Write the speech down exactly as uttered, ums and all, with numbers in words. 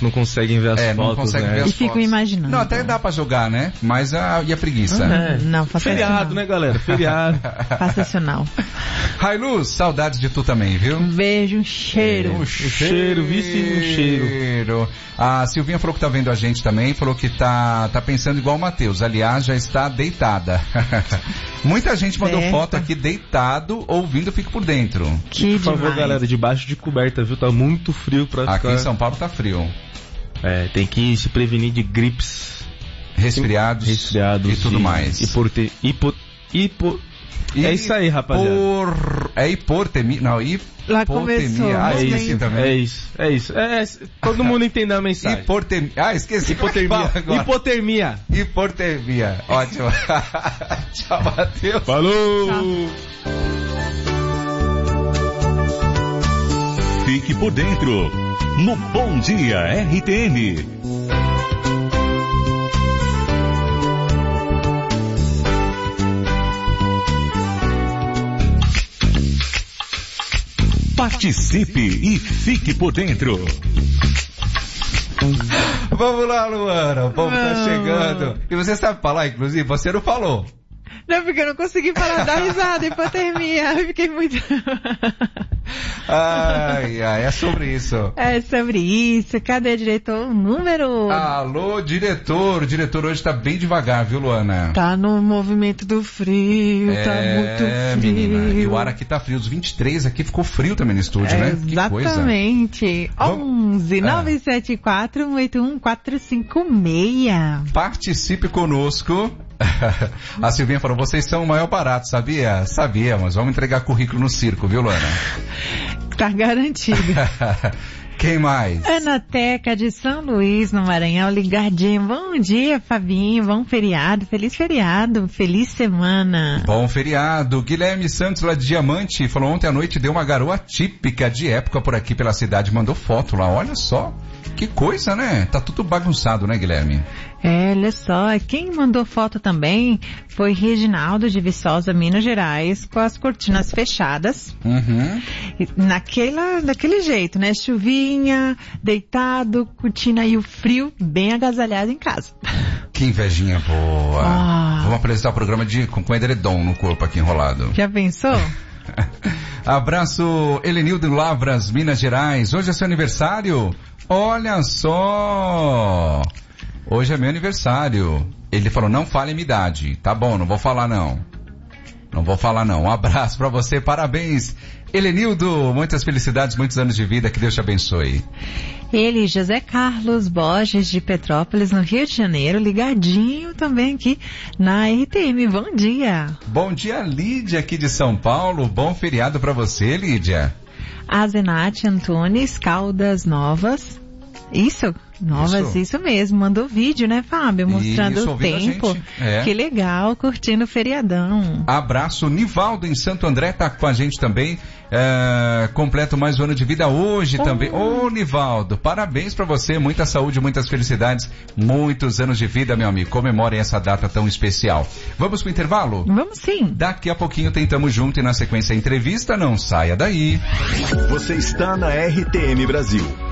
não conseguem ver as é, fotos, não conseguem né? ver as E ficam fotos. imaginando. Não, até dá pra jogar, né? Mas a, e a preguiça? É. Não, faça Feriado, isso não. né, galera? Feriado. Faça isso não. Railuz, saudades de tu também, viu? Um beijo, um cheiro. Um cheiro, vice um cheiro. A Silvinha falou que tá vendo a gente também, falou que tá, tá pensando igual o Matheus, aliás, já está deitada. Muita gente mandou Certo. foto aqui deitado, ouvindo Fique por Dentro. Que Por favor, demais. galera, debaixo de coberta, viu? Tá muito frio pra Aqui ficar... em São Paulo tá frio. É, tem que se prevenir de gripes, Resfriados, resfriados e tudo mais. Hipote... Hipo... Hipo... E É isso aí, rapaziada. Por... É hipotemia, não, Lá começou, hipotemia. Ah, não esqueci lembro. também. É isso, é isso. É, é, todo mundo entendeu a mensagem. Hipotermia. Ah, esqueci. Hipotermia. Fala agora. Hipotermia. Hipotermia. Ótimo. Tchau, Matheus. Falou! Fique por dentro, no Bom Dia R T M. Participe e fique por dentro. Vamos lá, Luana. O povo tá Não. chegando. E você sabe falar, inclusive? Você não falou. Não, porque eu não consegui parar da risada, hipotermia. Eu fiquei muito... Ai, ai, é sobre isso. É sobre isso. Cadê, diretor? O número... Alô, diretor. O diretor hoje tá bem devagar, viu, Luana? Tá no movimento do frio, é, tá muito frio. menina. E o ar aqui tá frio. Os vinte e três aqui ficou frio também no estúdio, É, né? Que coisa. exatamente. onze nove sete quatro um oito um quatro cinco seis. Participe conosco. A Silvinha falou, vocês são o maior barato, sabia? Sabia, mas vamos entregar currículo no circo, viu, Luana? Tá garantido. Quem mais? Anateca de São Luís, no Maranhão, ligadinho. Bom dia, Fabinho. Bom feriado. Feliz feriado. Feliz semana. Bom feriado. Guilherme Santos, lá de Diamante, falou ontem à noite deu uma garoa típica de época por aqui pela cidade. Mandou foto lá. Olha só. Que coisa, né? Tá tudo bagunçado, né, Guilherme? É, olha só. Quem mandou foto também foi Reginaldo de Viçosa, Minas Gerais, com as cortinas fechadas. Uhum. E Naquela, daquele jeito, né? Chuvinha, deitado, cortina e o frio bem agasalhado em casa. Que invejinha boa. Ah. Vamos apresentar o programa de, com, com edredom no corpo aqui enrolado. Já pensou? Abraço, Helenildo Lavras, Minas Gerais. Hoje é seu aniversário? Olha só! Hoje é meu aniversário. Ele falou, não fale a minha idade. Tá bom, não vou falar não. Não vou falar não. Um abraço pra você, parabéns. Helenildo, muitas felicidades, muitos anos de vida, que Deus te abençoe. Ele, José Carlos Borges de Petrópolis, no Rio de Janeiro, ligadinho também aqui na R T M. Bom dia. Bom dia, Lídia, aqui de São Paulo. Bom feriado pra você, Lídia. A Zenate Antunes, Caldas Novas. Isso? Novas, Isso. isso mesmo. Mandou vídeo, né, Fábio? Mostrando Isso, o ouvindo a tempo. gente. É. Que legal, curtindo o feriadão. Abraço, Nivaldo em Santo André tá com a gente também, é, completa mais um ano de vida hoje Oh. também. Ô, Nivaldo, parabéns pra você, muita saúde, muitas felicidades, muitos anos de vida, meu amigo, comemorem essa data tão especial. Vamos pro intervalo? Vamos sim. Daqui a pouquinho tentamos junto e na sequência a entrevista, não saia daí. Você está na R T M Brasil.